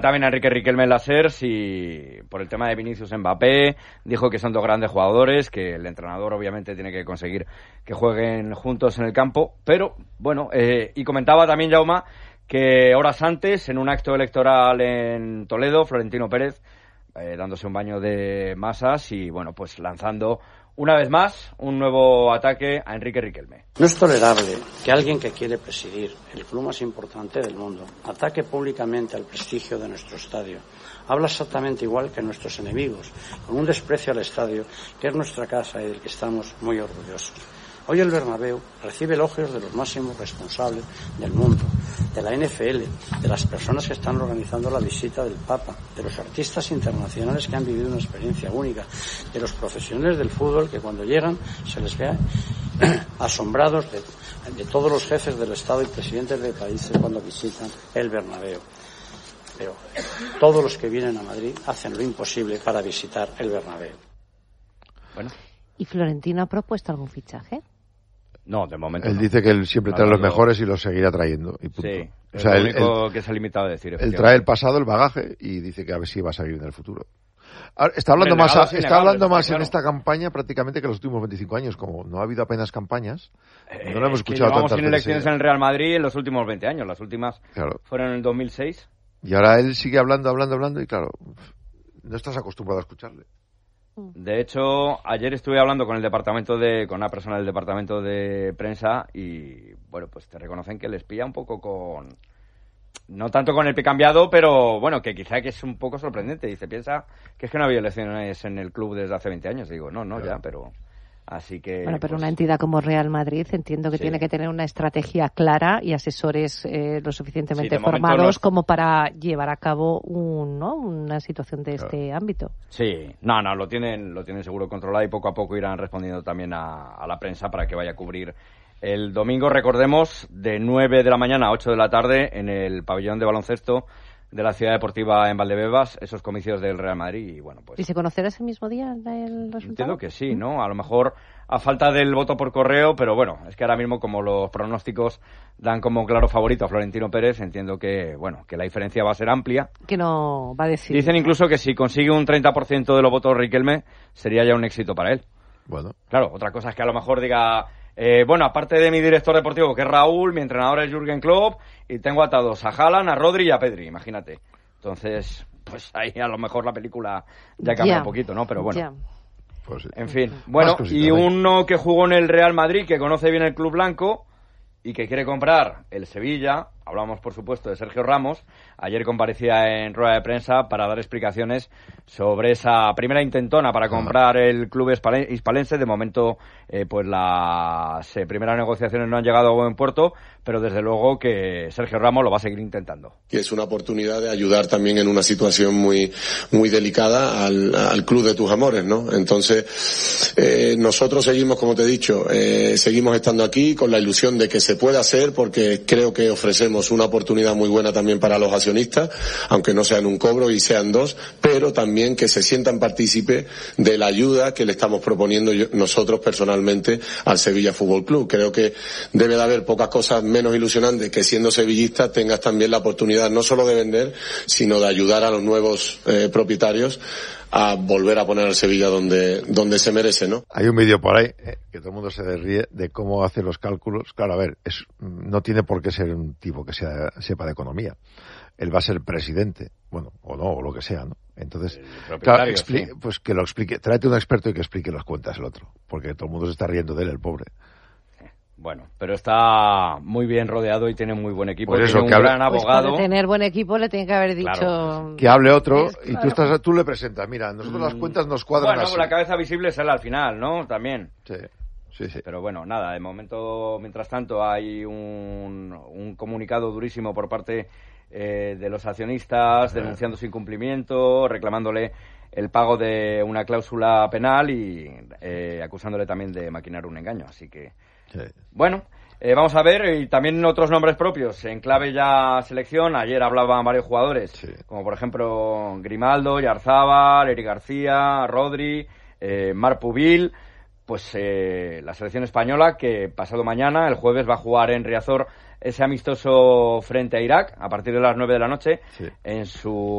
También a Enrique Riquelme en la SER, si por el tema de Vinicius Mbappé, dijo que son dos grandes jugadores, que el entrenador obviamente tiene que conseguir que jueguen juntos en el campo, pero bueno, y comentaba también Jaume que horas antes, en un acto electoral en Toledo, Florentino Pérez, dándose un baño de masas y bueno, pues lanzando una vez más un nuevo ataque a Enrique Riquelme. No es tolerable que alguien que quiere presidir el club más importante del mundo ataque públicamente al prestigio de nuestro estadio. Habla exactamente igual que nuestros enemigos, con un desprecio al estadio, que es nuestra casa y del que estamos muy orgullosos. Hoy el Bernabéu recibe elogios de los máximos responsables del mundo, de la NFL, de las personas que están organizando la visita del Papa, de los artistas internacionales que han vivido una experiencia única, de los profesionales del fútbol que cuando llegan se les ve asombrados de todos los jefes del Estado y presidentes de países cuando visitan el Bernabéu. Pero todos los que vienen a Madrid hacen lo imposible para visitar el Bernabéu. Bueno. ¿Y Florentino ha propuesto algún fichaje? No, de momento él no. Dice que él siempre trae los mejores y los seguirá trayendo. Y punto. Sí, o sea, es lo único que se ha limitado a decir. Él trae el pasado, el bagaje, y dice que a ver si va a salir en el futuro. Ahora, está hablando más en esta campaña prácticamente que los últimos 25 años. Como no ha habido apenas campañas, no lo hemos escuchado tantas veces. Sin elecciones en el Real Madrid en los últimos 20 años. Las últimas fueron en el 2006. Y ahora él sigue hablando, y claro, no estás acostumbrado a escucharle. De hecho, ayer estuve hablando con una persona del departamento de prensa y, bueno, pues te reconocen que les pilla un poco no tanto con el pie cambiado, pero bueno, que quizá que es un poco sorprendente. Dice, piensa que es que no había elecciones en el club desde hace 20 años. Y digo, no, claro. Ya, pero... Así que, bueno, pero una entidad como Real Madrid entiendo que tiene que tener una estrategia clara y asesores lo suficientemente formados como para llevar a cabo una situación de este ámbito. Sí, no, lo tienen seguro controlado y poco a poco irán respondiendo también a la prensa para que vaya a cubrir el domingo, recordemos, de 9 de la mañana a 8 de la tarde en el pabellón de baloncesto de la Ciudad Deportiva en Valdebebas, esos comicios del Real Madrid y bueno, pues... ¿Y se conocerá ese mismo día el resultado? Entiendo que sí, ¿no? A lo mejor a falta del voto por correo, pero bueno, es que ahora mismo como los pronósticos dan como claro favorito a Florentino Pérez, entiendo que, bueno, que la diferencia va a ser amplia. Que no va a decir... Dicen incluso que si consigue un 30% de los votos Riquelme, sería ya un éxito para él. Bueno. Claro, otra cosa es que a lo mejor diga... bueno, aparte de mi director deportivo, que es Raúl, mi entrenador es Jürgen Klopp, y tengo atados a Haaland, a Rodri y a Pedri, imagínate. Entonces, pues ahí a lo mejor la película ya cambia un poquito, ¿no? Pero bueno, pues sí. En fin. Bueno, y uno que jugó en el Real Madrid, que conoce bien el club blanco y que quiere comprar el Sevilla, hablamos por supuesto de Sergio Ramos, ayer comparecía en rueda de prensa para dar explicaciones sobre esa primera intentona para comprar el club hispalense. De momento, pues las primeras negociaciones no han llegado a buen puerto, pero desde luego que Sergio Ramos lo va a seguir intentando. Y es una oportunidad de ayudar también en una situación muy delicada al club de tus amores, ¿no? Entonces, nosotros seguimos, como te he dicho, seguimos estando aquí con la ilusión de que se pueda hacer, porque creo que ofrecemos una oportunidad muy buena también para los accionistas, aunque no sean un cobro y sean dos, pero también que se sientan partícipes de la ayuda que le estamos proponiendo nosotros personalmente al Sevilla Fútbol Club. Creo que debe de haber pocas cosas menos ilusionantes que, siendo sevillista, tengas también la oportunidad no solo de vender, sino de ayudar a los nuevos propietarios a volver a poner al Sevilla donde se merece, ¿no? Hay un vídeo por ahí que todo el mundo se ríe de cómo hace los cálculos. Claro, a ver, no tiene por qué ser un tipo que sepa de economía. Él va a ser presidente, bueno, o no, o lo que sea, ¿no? Entonces, claro, pues que lo explique, tráete un experto y que explique las cuentas el otro, porque todo el mundo se está riendo de él, el pobre. Bueno, pero está muy bien rodeado y tiene muy buen equipo. Pues eso, tiene un gran abogado. Pues para tener buen equipo le tiene que haber dicho... Claro. Que hable otro y tú le presentas. Mira, nosotros las cuentas nos cuadran así. Bueno, la cabeza visible es él al final, ¿no? También. Sí. Pero bueno, nada, de momento, mientras tanto, hay un comunicado durísimo por parte de los accionistas denunciando su incumplimiento, reclamándole el pago de una cláusula penal y acusándole también de maquinar un engaño. Así que... Sí. Bueno, vamos a ver, y también otros nombres propios en clave ya selección. Ayer hablaban varios jugadores, como por ejemplo Grimaldo, Yarzábal, Eric García, Rodri, Marc Pubil. Pues la selección española, que pasado mañana, el jueves, va a jugar en Riazor ese amistoso frente a Irak a partir de las 9 de la noche en su